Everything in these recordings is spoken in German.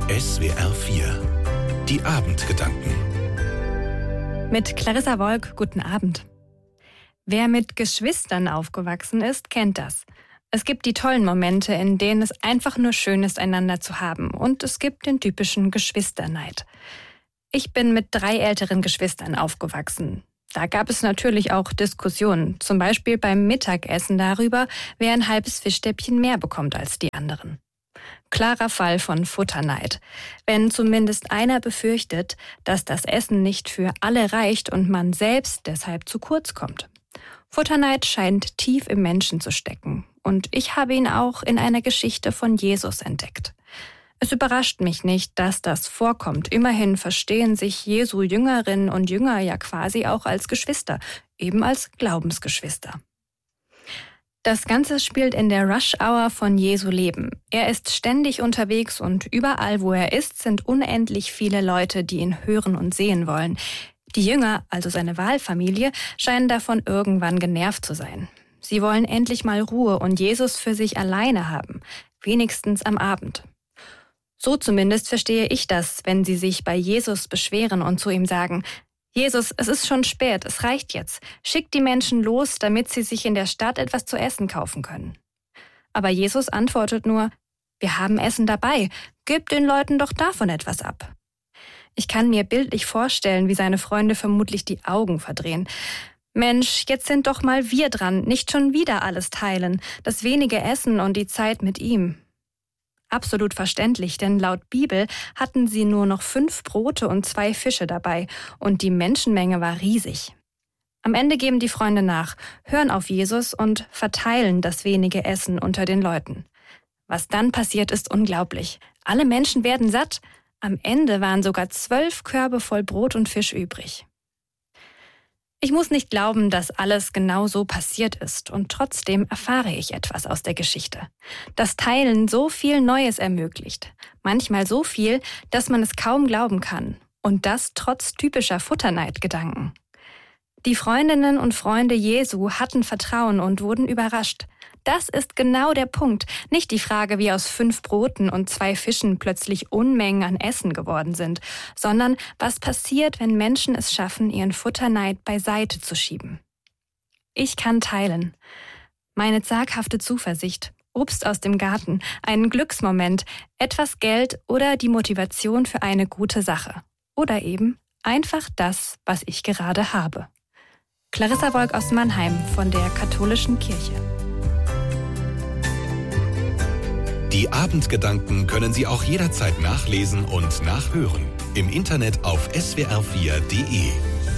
SWR 4. Die Abendgedanken. Mit Clarissa Wolk, guten Abend. Wer mit Geschwistern aufgewachsen ist, kennt das. Es gibt die tollen Momente, in denen es einfach nur schön ist, einander zu haben. Und es gibt den typischen Geschwisterneid. Ich bin mit 3 älteren Geschwistern aufgewachsen. Da gab es natürlich auch Diskussionen, zum Beispiel beim Mittagessen darüber, wer ein halbes Fischstäbchen mehr bekommt als die anderen. Klarer Fall von Futterneid. Wenn zumindest einer befürchtet, dass das Essen nicht für alle reicht und man selbst deshalb zu kurz kommt. Futterneid scheint tief im Menschen zu stecken. Und ich habe ihn auch in einer Geschichte von Jesus entdeckt. Es überrascht mich nicht, dass das vorkommt. Immerhin verstehen sich Jesu Jüngerinnen und Jünger ja quasi auch als Geschwister, eben als Glaubensgeschwister. Das Ganze spielt in der Rush-Hour von Jesu Leben. Er ist ständig unterwegs und überall, wo er ist, sind unendlich viele Leute, die ihn hören und sehen wollen. Die Jünger, also seine Wahlfamilie, scheinen davon irgendwann genervt zu sein. Sie wollen endlich mal Ruhe und Jesus für sich alleine haben, wenigstens am Abend. So zumindest verstehe ich das, wenn sie sich bei Jesus beschweren und zu ihm sagen: Jesus, es ist schon spät, es reicht jetzt. Schickt die Menschen los, damit sie sich in der Stadt etwas zu essen kaufen können. Aber Jesus antwortet nur: Wir haben Essen dabei, gebt den Leuten doch davon etwas ab. Ich kann mir bildlich vorstellen, wie seine Freunde vermutlich die Augen verdrehen. Mensch, jetzt sind doch mal wir dran, nicht schon wieder alles teilen, das wenige Essen und die Zeit mit ihm. Absolut verständlich, denn laut Bibel hatten sie nur noch 5 Brote und 2 Fische dabei und die Menschenmenge war riesig. Am Ende geben die Freunde nach, hören auf Jesus und verteilen das wenige Essen unter den Leuten. Was dann passiert, ist unglaublich. Alle Menschen werden satt. Am Ende waren sogar 12 Körbe voll Brot und Fisch übrig. Ich muss nicht glauben, dass alles genau so passiert ist und trotzdem erfahre ich etwas aus der Geschichte. Das Teilen so viel Neues ermöglicht. Manchmal so viel, dass man es kaum glauben kann. Und das trotz typischer Futterneidgedanken. Die Freundinnen und Freunde Jesu hatten Vertrauen und wurden überrascht. Das ist genau der Punkt. Nicht die Frage, wie aus 5 Broten und 2 Fischen plötzlich Unmengen an Essen geworden sind, sondern was passiert, wenn Menschen es schaffen, ihren Futterneid beiseite zu schieben. Ich kann teilen. Meine zaghafte Zuversicht, Obst aus dem Garten, einen Glücksmoment, etwas Geld oder die Motivation für eine gute Sache. Oder eben einfach das, was ich gerade habe. Clarissa Wolk aus Mannheim von der Katholischen Kirche. Die Abendgedanken können Sie auch jederzeit nachlesen und nachhören. Im Internet auf swr4.de.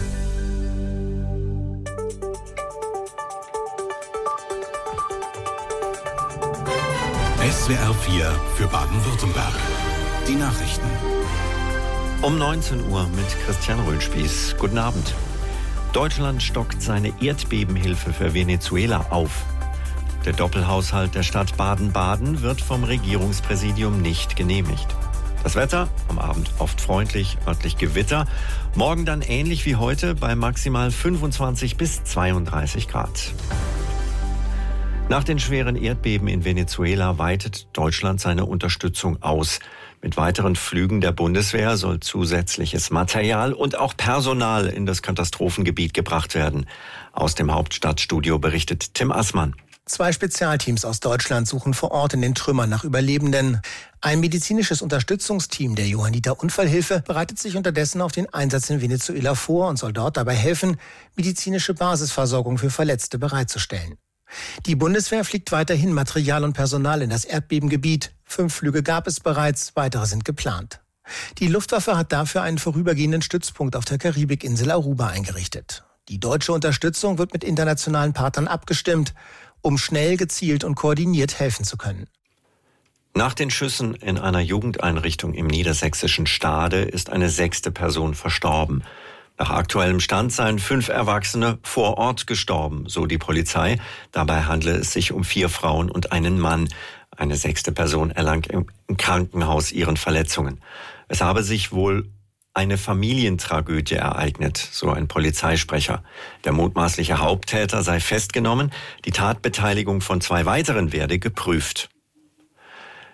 SWR 4 für Baden-Württemberg. Die Nachrichten. Um 19 Uhr mit Christian Röhlspieß. Guten Abend. Deutschland stockt seine Erdbebenhilfe für Venezuela auf. Der Doppelhaushalt der Stadt Baden-Baden wird vom Regierungspräsidium nicht genehmigt. Das Wetter, am Abend oft freundlich, örtlich Gewitter. Morgen dann ähnlich wie heute bei maximal 25 bis 32 Grad. Nach den schweren Erdbeben in Venezuela weitet Deutschland seine Unterstützung aus. Mit weiteren Flügen der Bundeswehr soll zusätzliches Material und auch Personal in das Katastrophengebiet gebracht werden. Aus dem Hauptstadtstudio berichtet Tim Assmann. 2 Spezialteams aus Deutschland suchen vor Ort in den Trümmern nach Überlebenden. Ein medizinisches Unterstützungsteam der Johanniter Unfallhilfe bereitet sich unterdessen auf den Einsatz in Venezuela vor und soll dort dabei helfen, medizinische Basisversorgung für Verletzte bereitzustellen. Die Bundeswehr fliegt weiterhin Material und Personal in das Erdbebengebiet. 5 Flüge gab es bereits, weitere sind geplant. Die Luftwaffe hat dafür einen vorübergehenden Stützpunkt auf der Karibikinsel Aruba eingerichtet. Die deutsche Unterstützung wird mit internationalen Partnern abgestimmt, um schnell, gezielt und koordiniert helfen zu können. Nach den Schüssen in einer Jugendeinrichtung im niedersächsischen Stade ist eine 6. Person verstorben. Nach aktuellem Stand seien 5 Erwachsene vor Ort gestorben, so die Polizei. Dabei handle es sich um 4 Frauen und einen Mann. Eine 6. Person erlang im Krankenhaus ihren Verletzungen. Es habe sich wohl eine Familientragödie ereignet, so ein Polizeisprecher. Der mutmaßliche Haupttäter sei festgenommen, die Tatbeteiligung von 2 weiteren werde geprüft.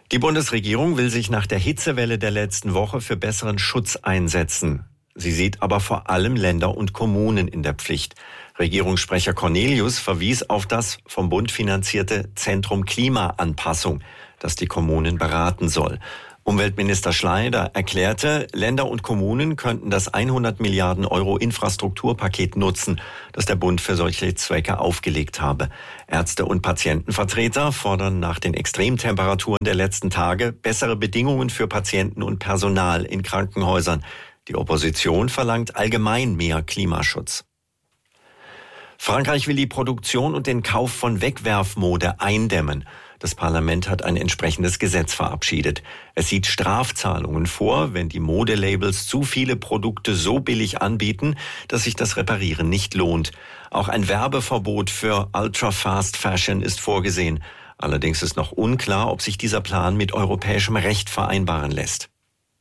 Die Bundesregierung will sich nach der Hitzewelle der letzten Woche für besseren Schutz einsetzen. Sie sieht aber vor allem Länder und Kommunen in der Pflicht. Regierungssprecher Cornelius verwies auf das vom Bund finanzierte Zentrum Klimaanpassung, das die Kommunen beraten soll. Umweltminister Schleider erklärte, Länder und Kommunen könnten das 100 Milliarden Euro Infrastrukturpaket nutzen, das der Bund für solche Zwecke aufgelegt habe. Ärzte und Patientenvertreter fordern nach den Extremtemperaturen der letzten Tage bessere Bedingungen für Patienten und Personal in Krankenhäusern. Die Opposition verlangt allgemein mehr Klimaschutz. Frankreich will die Produktion und den Kauf von Wegwerfmode eindämmen. Das Parlament hat ein entsprechendes Gesetz verabschiedet. Es sieht Strafzahlungen vor, wenn die Modelabels zu viele Produkte so billig anbieten, dass sich das Reparieren nicht lohnt. Auch ein Werbeverbot für Ultra-Fast Fashion ist vorgesehen. Allerdings ist noch unklar, ob sich dieser Plan mit europäischem Recht vereinbaren lässt.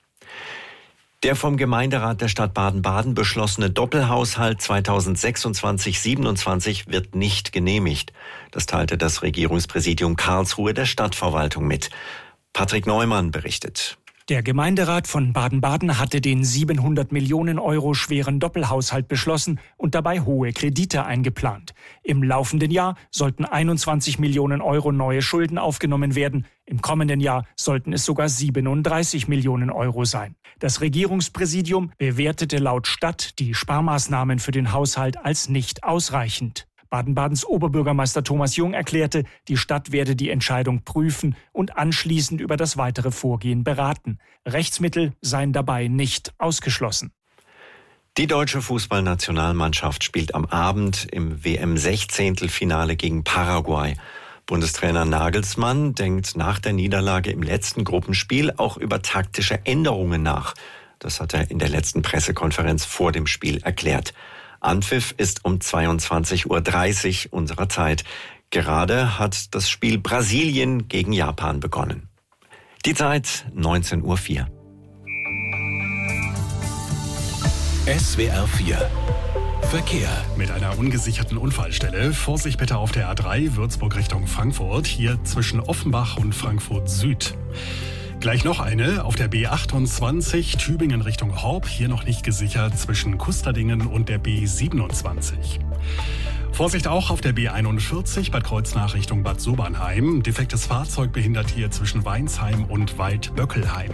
Der vom Gemeinderat der Stadt Baden-Baden beschlossene Doppelhaushalt 2026/27 wird nicht genehmigt. Das teilte das Regierungspräsidium Karlsruhe der Stadtverwaltung mit. Patrick Neumann berichtet. Der Gemeinderat von Baden-Baden hatte den 700 Millionen Euro schweren Doppelhaushalt beschlossen und dabei hohe Kredite eingeplant. Im laufenden Jahr sollten 21 Millionen Euro neue Schulden aufgenommen werden. Im kommenden Jahr sollten es sogar 37 Millionen Euro sein. Das Regierungspräsidium bewertete laut Stadt die Sparmaßnahmen für den Haushalt als nicht ausreichend. Baden-Badens Oberbürgermeister Thomas Jung erklärte, die Stadt werde die Entscheidung prüfen und anschließend über das weitere Vorgehen beraten. Rechtsmittel seien dabei nicht ausgeschlossen. Die deutsche Fußballnationalmannschaft spielt am Abend im WM-16-Finale gegen Paraguay. Bundestrainer Nagelsmann denkt nach der Niederlage im letzten Gruppenspiel auch über taktische Änderungen nach. Das hat er in der letzten Pressekonferenz vor dem Spiel erklärt. Anpfiff ist um 22:30 Uhr unserer Zeit. Gerade hat das Spiel Brasilien gegen Japan begonnen. Die Zeit 19:04 Uhr. SWR 4 Verkehr. Mit einer ungesicherten Unfallstelle. Vorsicht bitte auf der A3 Würzburg Richtung Frankfurt. Hier zwischen Offenbach und Frankfurt Süd. Gleich noch eine auf der B28 Tübingen Richtung Horb. Hier noch nicht gesichert zwischen Kusterdingen und der B27. Vorsicht auch auf der B41 Bad Kreuznach Richtung Bad Sobernheim. Defektes Fahrzeug behindert hier zwischen Weinsheim und Waldböckelheim.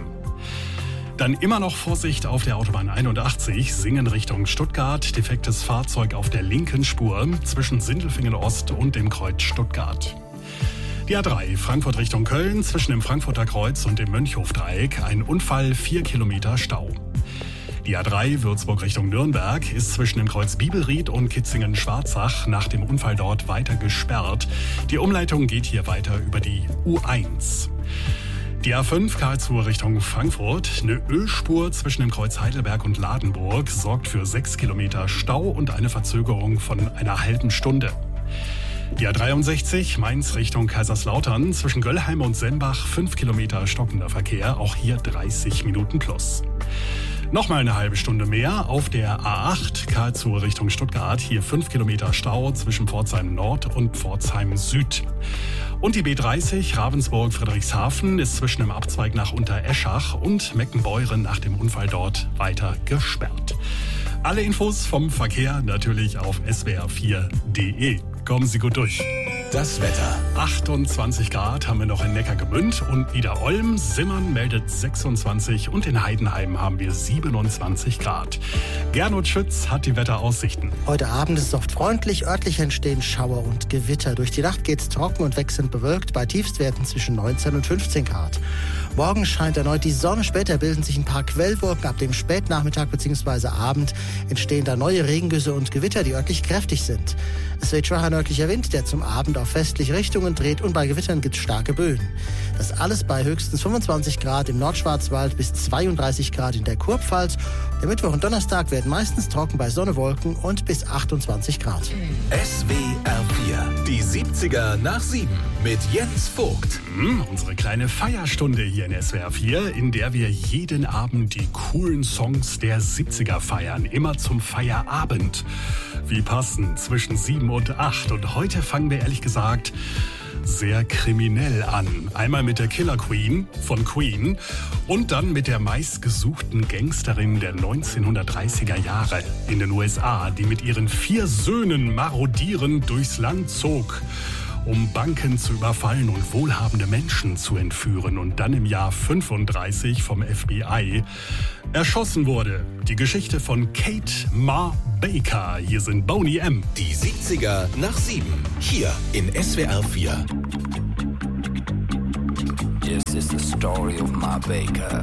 Dann immer noch Vorsicht auf der Autobahn 81 Singen Richtung Stuttgart. Defektes Fahrzeug auf der linken Spur zwischen Sindelfingen Ost und dem Kreuz Stuttgart. Die A3 Frankfurt Richtung Köln zwischen dem Frankfurter Kreuz und dem Mönchhofdreieck. Ein Unfall, 4 Kilometer Stau. Die A3 Würzburg Richtung Nürnberg ist zwischen dem Kreuz Bibelried und Kitzingen-Schwarzach nach dem Unfall dort weiter gesperrt. Die Umleitung geht hier weiter über die U1. Die A5 Karlsruhe Richtung Frankfurt. Eine Ölspur zwischen dem Kreuz Heidelberg und Ladenburg sorgt für 6 Kilometer Stau und eine Verzögerung von einer halben Stunde. Die A63 Mainz Richtung Kaiserslautern zwischen Göllheim und Sembach 5 Kilometer stockender Verkehr, auch hier 30 Minuten plus. Nochmal eine halbe Stunde mehr auf der A8 Karlsruhe Richtung Stuttgart, hier 5 Kilometer Stau zwischen Pforzheim Nord und Pforzheim Süd. Und die B30 Ravensburg-Friedrichshafen ist zwischen dem Abzweig nach Untereschach und Meckenbeuren nach dem Unfall dort weiter gesperrt. Alle Infos vom Verkehr natürlich auf swr4.de. Kommen Sie gut durch. Das Wetter. 28 Grad haben wir noch in Neckargemünd und Niederolm. Simmern meldet 26 und in Heidenheim haben wir 27 Grad. Gernot Schütz hat die Wetteraussichten. Heute Abend ist es oft freundlich, örtlich entstehen Schauer und Gewitter. Durch die Nacht geht es trocken und wechselnd bewölkt bei Tiefstwerten zwischen 19 und 15 Grad. Morgen scheint erneut die Sonne, später bilden sich ein paar Quellwolken. Ab dem Spätnachmittag bzw. Abend entstehen da neue Regengüsse und Gewitter, die örtlich kräftig sind. Es weht schwacher nördlicher Wind, der zum Abend auf westliche Richtungen dreht und bei Gewittern gibt es starke Böen. Das alles bei höchstens 25 Grad im Nordschwarzwald bis 32 Grad in der Kurpfalz. Der Mittwoch und Donnerstag werden meistens trocken bei Sonne, Wolken und bis 28 Grad. SWR 4, die 70er nach 7 mit Jens Vogt. Unsere kleine Feierstunde hier in SWR 4, in der wir jeden Abend die coolen Songs der 70er feiern. Immer zum Feierabend. Wie passend, zwischen 7 und 8. Und heute fangen wir ehrlich gesagt sehr kriminell an. Einmal mit der Killer Queen von Queen und dann mit der meistgesuchten Gangsterin der 1930er Jahre in den USA, die mit ihren 4 Söhnen marodierend durchs Land zog, um Banken zu überfallen und wohlhabende Menschen zu entführen und dann im Jahr 35 vom FBI erschossen wurde. Die Geschichte von Kate Ma Baker. Hier sind Boney M. Die 70er nach 7. Hier in SWR 4. This is the story of Ma Baker.